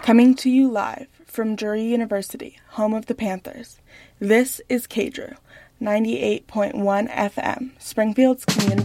Coming to you live from Drury University, home of the Panthers, this is KDRU, 98.1 FM, Springfield's community